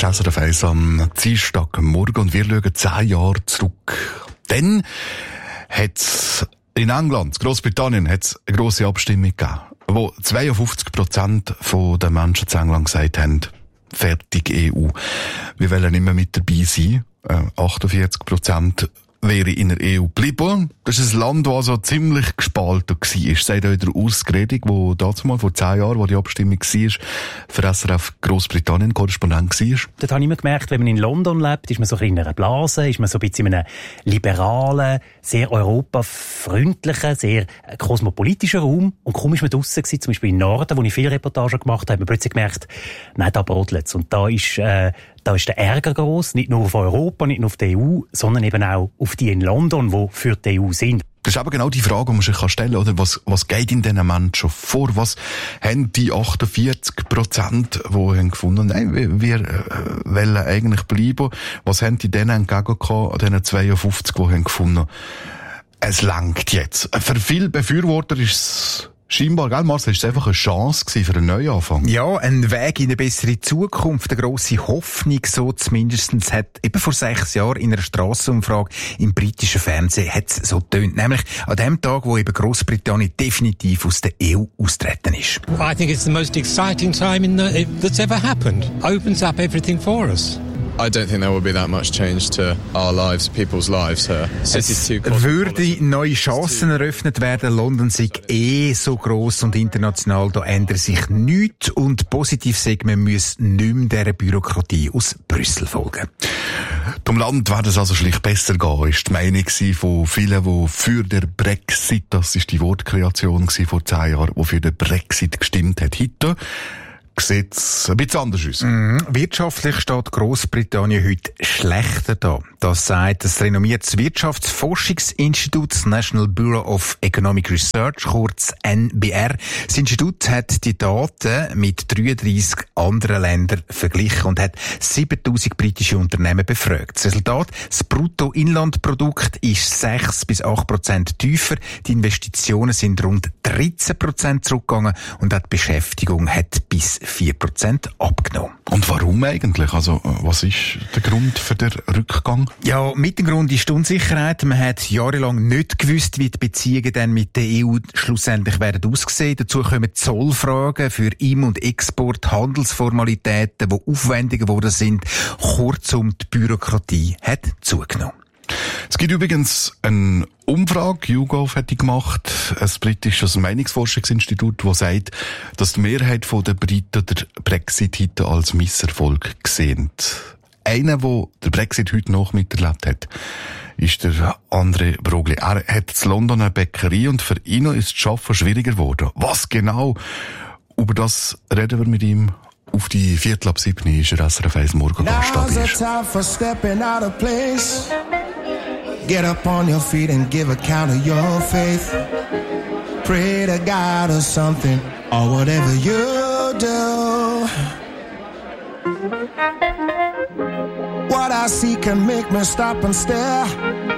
ist SRF 1 am Dienstagmorgen und wir schauen 10 Jahre zurück. Dann hat es in England, Großbritannien, hat's eine grosse Abstimmung gegeben, wo 52% der Menschen in England gesagt haben, fertig EU. Wir wollen nicht mehr mit dabei sein. 48% wäre in der EU geblieben. Das ist ein Land, das also ziemlich gespalten war. Sagt euch der Ausgerede, wo dazu mal vor 10 Jahren, wo die Abstimmung war, für SRF Großbritannien Korrespondent war. Dort habe ich immer gemerkt, wenn man in London lebt, ist man so in einer Blase, ist man so ein bisschen in einem liberalen, sehr europafreundlichen, sehr kosmopolitischen Raum. Und kaum ist man draussen gewesen, zum Beispiel im Norden, wo ich viele Reportagen gemacht habe, hat man plötzlich gemerkt, nein, da brodelt's. Und da ist der Ärger gross, nicht nur auf Europa, nicht nur auf die EU, sondern eben auch auf die in London, die für die EU sind. Das ist aber genau die Frage, die man sich stellen kann, oder? Was geht in diesen Menschen vor? Was haben die 48%, die haben gefunden, nein, wir wollen eigentlich bleiben? Was haben die denen entgegengekommen, diesen 52, die haben gefunden, es langt jetzt? Für viele Befürworter ist es scheinbar, gell, Marcel, ist es einfach eine Chance gewesen für einen Neuanfang. Ja, ein Weg in eine bessere Zukunft, eine grosse Hoffnung, so zumindest hat eben vor 6 Jahren in einer Strassenumfrage im britischen Fernsehen hat's so getönt. Nämlich an dem Tag, wo eben Großbritannien definitiv aus der EU austreten ist. I think it's the most exciting time that's ever happened. Opens up everything for us. I don't think there will be that much change to our lives, people's lives here. Es würde neue Chancen eröffnet werden. London sei so gross und international, da ändert sich nichts. Und positiv sagen, man muss nicht mehr dieser Bürokratie aus Brüssel folgen. Dem Land wird es also schlicht besser gehen, ist die Meinung von vielen, die für den Brexit, das ist die Wortkreation vor 10 Jahren, die für den Brexit gestimmt hat. Heute sieht es ein bisschen anders aus. Wirtschaftlich steht Großbritannien heute schlechter da. Das sagt das renommierte Wirtschaftsforschungsinstitut, das National Bureau of Economic Research, kurz NBR. Das Institut hat die Daten mit 33 anderen Ländern verglichen und hat 7000 britische Unternehmen befragt. Das Resultat, das Bruttoinlandprodukt ist 6-8% tiefer. Die Investitionen sind rund 13% zurückgegangen und die Beschäftigung hat bis 4% abgenommen. Und warum eigentlich? Also, was ist der Grund für den Rückgang? Ja, mit dem Grund ist die Unsicherheit. Man hat jahrelang nicht gewusst, wie die Beziehungen dann mit der EU schlussendlich werden aussehen. Dazu kommen Zollfragen für Im- und Export, Handelsformalitäten, die aufwendiger geworden sind. Kurzum, die Bürokratie hat zugenommen. Es gibt übrigens eine Umfrage, YouGov hat die gemacht, ein britisches Meinungsforschungsinstitut, das sagt, dass die Mehrheit der Briten den Brexit heute als Misserfolg sehen. Einer, der den Brexit heute noch miterlebt hat, ist der André Broglie. Er hat in London eine Bäckerei und für ihn ist das Arbeiten schwieriger geworden. Was genau? Über das reden wir mit ihm. Auf die 6:15 ist er SRF 1 Morgen Get up on your feet and give account of your faith. Pray to God or something, or whatever you do. What I see can make me stop and stare.